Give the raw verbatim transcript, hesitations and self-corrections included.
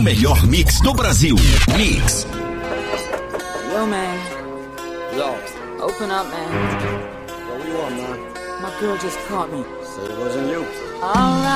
melhor mix do Brasil. Mix. Yo, man. Yo. Open up, man. Yo, what you want, man? My girl just caught me. Said it wasn't you. All right.